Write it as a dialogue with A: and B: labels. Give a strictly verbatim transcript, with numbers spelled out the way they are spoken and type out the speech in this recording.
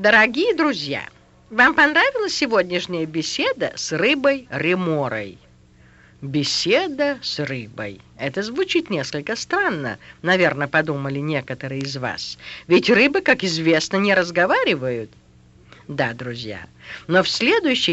A: Дорогие друзья, вам понравилась сегодняшняя беседа с рыбой Реморой? Беседа с рыбой. Это звучит несколько странно, наверное, подумали некоторые из вас. Ведь рыбы, как известно, не разговаривают. Да, друзья, но в следующей